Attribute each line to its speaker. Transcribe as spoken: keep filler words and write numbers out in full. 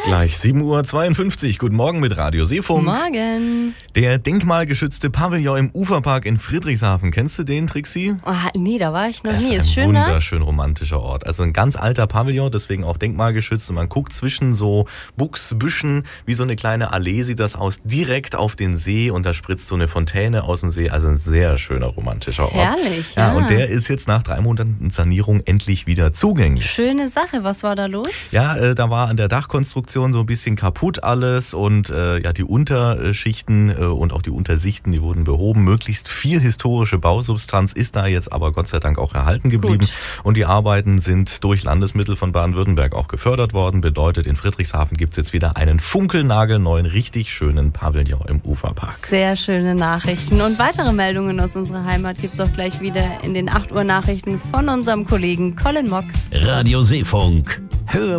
Speaker 1: Gleich sieben Uhr zweiundfünfzig. Guten Morgen mit Radio Seefunk.
Speaker 2: Morgen.
Speaker 1: Der denkmalgeschützte Pavillon im Uferpark in Friedrichshafen. Kennst du den, Trixi?
Speaker 2: Oh, nee, da war ich noch
Speaker 1: Das
Speaker 2: nie.
Speaker 1: ist
Speaker 2: Ist
Speaker 1: ein
Speaker 2: schön, ne?
Speaker 1: wunderschön romantischer Ort. Also ein ganz alter Pavillon, deswegen auch denkmalgeschützt. Und man guckt zwischen so Buchsbüschen, wie so eine kleine Allee sieht das aus, direkt auf den See. Und da spritzt so eine Fontäne aus dem See. Also ein sehr schöner romantischer Ort.
Speaker 2: Herrlich, ja.
Speaker 1: Ja, und der ist jetzt nach drei Monaten Sanierung endlich wieder zugänglich.
Speaker 2: Schöne Sache. Was war da los?
Speaker 1: Ja, äh, da war an der Dachkonstruktion so ein bisschen kaputt alles und äh, ja, die Unterschichten äh, und auch die Untersichten, die wurden behoben. Möglichst viel historische Bausubstanz ist da jetzt aber Gott sei Dank auch erhalten geblieben.
Speaker 2: Gut.
Speaker 1: Und die Arbeiten sind durch Landesmittel von Baden-Württemberg auch gefördert worden. Bedeutet, in Friedrichshafen gibt es jetzt wieder einen funkelnagelneuen, richtig schönen Pavillon im Uferpark.
Speaker 2: Sehr schöne Nachrichten. Und weitere Meldungen aus unserer Heimat gibt es auch gleich wieder in den acht Uhr Nachrichten von unserem Kollegen Colin Mock.
Speaker 3: Radio Seefunk. Hör